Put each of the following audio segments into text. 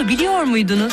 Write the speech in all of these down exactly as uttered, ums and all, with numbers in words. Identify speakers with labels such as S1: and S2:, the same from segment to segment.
S1: biliyor muydunuz?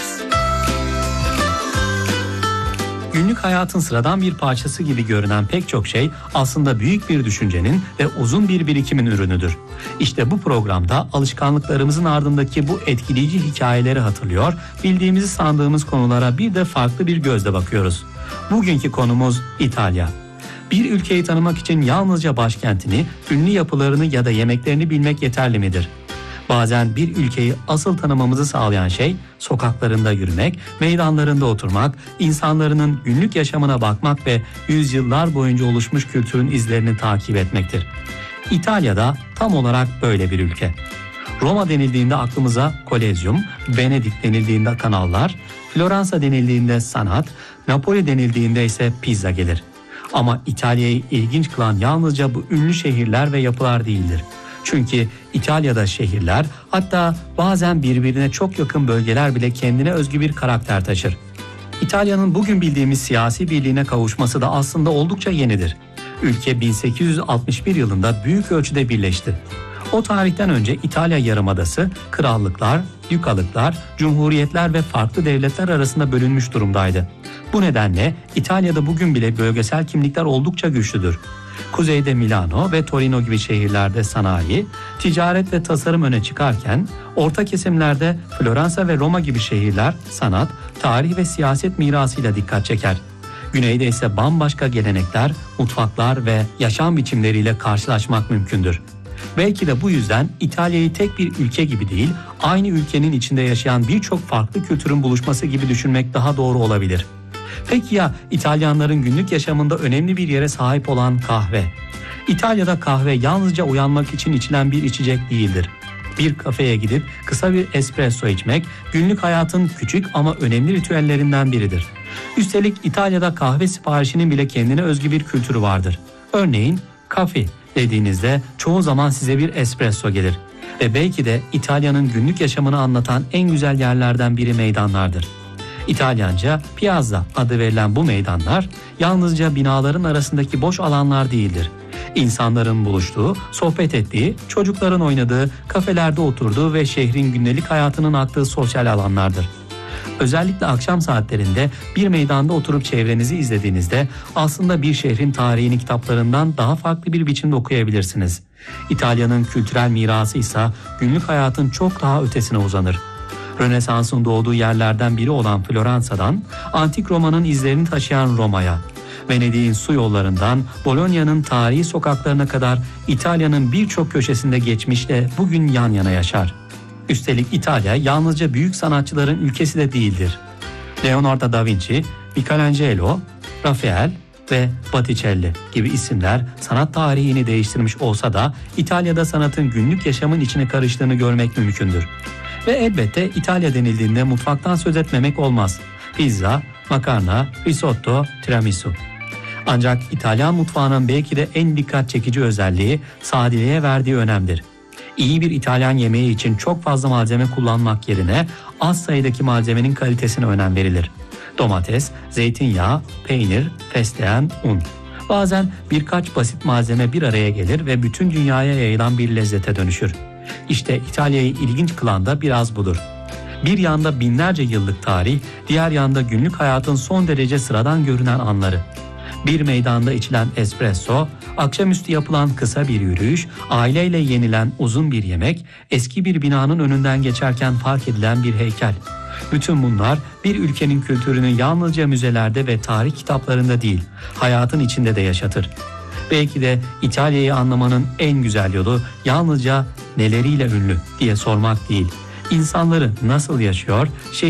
S2: Günlük hayatın sıradan bir parçası gibi görünen pek çok şey aslında büyük bir düşüncenin ve uzun bir birikimin ürünüdür. İşte bu programda alışkanlıklarımızın ardındaki bu etkileyici hikayeleri hatırlıyor, bildiğimizi sandığımız konulara bir de farklı bir gözle bakıyoruz. Bugünkü konumuz İtalya. Bir ülkeyi tanımak için yalnızca başkentini, ünlü yapılarını ya da yemeklerini bilmek yeterli midir? Bazen bir ülkeyi asıl tanımamızı sağlayan şey sokaklarında yürümek, meydanlarında oturmak, insanların günlük yaşamına bakmak ve yüzyıllar boyunca oluşmuş kültürün izlerini takip etmektir. İtalya'da tam olarak böyle bir ülke. Roma denildiğinde aklımıza Kolezyum, Venedik denildiğinde kanallar, Floransa denildiğinde sanat, Napoli denildiğinde ise pizza gelir. Ama İtalya'yı ilginç kılan yalnızca bu ünlü şehirler ve yapılar değildir. Çünkü İtalya'da şehirler, hatta bazen birbirine çok yakın bölgeler bile kendine özgü bir karakter taşır. İtalya'nın bugün bildiğimiz siyasi birliğine kavuşması da aslında oldukça yenidir. Ülke bin sekiz yüz altmış bir yılında büyük ölçüde birleşti. O tarihten önce İtalya Yarımadası, krallıklar, dükalıklar, cumhuriyetler ve farklı devletler arasında bölünmüş durumdaydı. Bu nedenle İtalya'da bugün bile bölgesel kimlikler oldukça güçlüdür. Kuzeyde Milano ve Torino gibi şehirlerde sanayi, ticaret ve tasarım öne çıkarken, orta kesimlerde Floransa ve Roma gibi şehirler sanat, tarih ve siyaset mirasıyla dikkat çeker. Güneyde ise bambaşka gelenekler, mutfaklar ve yaşam biçimleriyle karşılaşmak mümkündür. Belki de bu yüzden İtalya'yı tek bir ülke gibi değil, aynı ülkenin içinde yaşayan birçok farklı kültürün buluşması gibi düşünmek daha doğru olabilir. Peki ya İtalyanların günlük yaşamında önemli bir yere sahip olan kahve? İtalya'da kahve yalnızca uyanmak için içilen bir içecek değildir. Bir kafeye gidip kısa bir espresso içmek günlük hayatın küçük ama önemli ritüellerinden biridir. Üstelik İtalya'da kahve siparişinin bile kendine özgü bir kültürü vardır. Örneğin kafe dediğinizde çoğu zaman size bir espresso gelir. Ve belki de İtalya'nın günlük yaşamını anlatan en güzel yerlerden biri meydanlardır. İtalyanca piazza adı verilen bu meydanlar yalnızca binaların arasındaki boş alanlar değildir. İnsanların buluştuğu, sohbet ettiği, çocukların oynadığı, kafelerde oturduğu ve şehrin gündelik hayatının aktığı sosyal alanlardır. Özellikle akşam saatlerinde bir meydanda oturup çevrenizi izlediğinizde aslında bir şehrin tarihini kitaplarından daha farklı bir biçimde okuyabilirsiniz. İtalya'nın kültürel mirası ise günlük hayatın çok daha ötesine uzanır. Rönesans'ın doğduğu yerlerden biri olan Floransa'dan, Antik Roma'nın izlerini taşıyan Roma'ya, Venedik'in su yollarından Bologna'nın tarihi sokaklarına kadar İtalya'nın birçok köşesinde geçmişle bugün yan yana yaşar. Üstelik İtalya yalnızca büyük sanatçıların ülkesi de değildir. Leonardo da Vinci, Michelangelo, Rafael ve Botticelli gibi isimler sanat tarihini değiştirmiş olsa da İtalya'da sanatın günlük yaşamın içine karıştığını görmek mümkündür. Ve elbette İtalya denildiğinde mutfaktan söz etmemek olmaz. Pizza, makarna, risotto, tiramisu. Ancak İtalyan mutfağının belki de en dikkat çekici özelliği sadeliğe verdiği önemdir. İyi bir İtalyan yemeği için çok fazla malzeme kullanmak yerine az sayıdaki malzemenin kalitesine önem verilir. Domates, zeytinyağı, peynir, fesleğen, un. Bazen birkaç basit malzeme bir araya gelir ve bütün dünyaya yayılan bir lezzete dönüşür. İşte İtalya'yı ilginç kılan da biraz budur. Bir yanda binlerce yıllık tarih, diğer yanda günlük hayatın son derece sıradan görünen anları. Bir meydanda içilen espresso, akşamüstü yapılan kısa bir yürüyüş, aileyle yenilen uzun bir yemek, eski bir binanın önünden geçerken fark edilen bir heykel. Bütün bunlar bir ülkenin kültürünü yalnızca müzelerde ve tarih kitaplarında değil, hayatın içinde de yaşatır. Belki de İtalya'yı anlamanın en güzel yolu yalnızca neleriyle ünlü diye sormak değil, İnsanları nasıl yaşıyor,